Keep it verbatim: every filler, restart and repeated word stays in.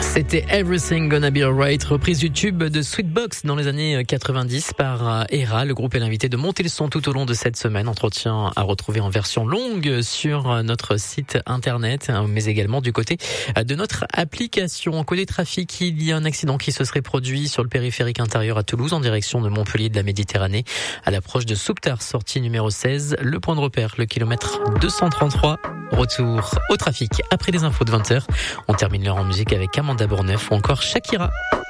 C'était Everything Gonna Be Alright, reprise du tube de Sweetbox dans les années quatre-vingt-dix par Era. Le groupe est l'invité de monter le son tout au long de cette semaine. Entretien à retrouver en version longue sur notre site internet, mais également du côté de notre application. Côté trafic, il y a un accident qui se serait produit sur le périphérique intérieur à Toulouse en direction de Montpellier de la Méditerranée à l'approche de Souktar, sortie numéro seize. Le point de repère, le kilomètre deux cent trente-trois. Retour au trafic après les infos de vingt heures. On termine l'heure en musique avec Amanda Bourneuf ou encore Shakira.